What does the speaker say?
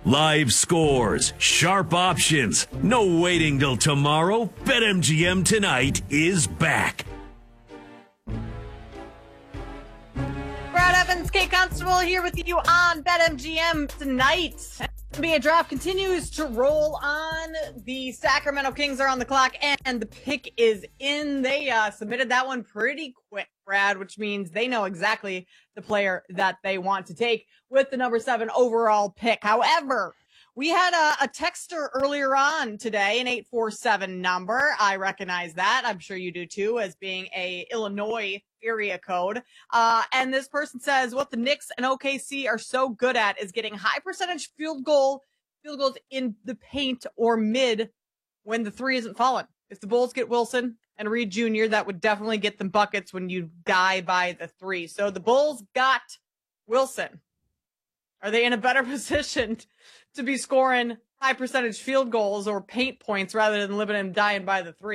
Live scores, sharp options, no waiting till tomorrow. BetMGM tonight is back. Brad Evans, Kate Constable here with you on BetMGM tonight. NBA draft continues to roll on. The Sacramento Kings are on the clock, and the pick is in. They submitted that one pretty quick, Brad, which means they know exactly the player that they want to take with the number 7 overall pick. However, we had a texter earlier on today, an 847 number. I recognize that. I'm sure you do too, as being a Illinois area code. And this person says what the Knicks and OKC are so good at is getting high percentage field goals in the paint or mid when the three isn't falling. If the Bulls get Wilson and Reed Jr., that would definitely get them buckets when you die by the three. So the Bulls got Wilson. Are they in a better position to be scoring high percentage field goals or paint points rather than living and dying by the three?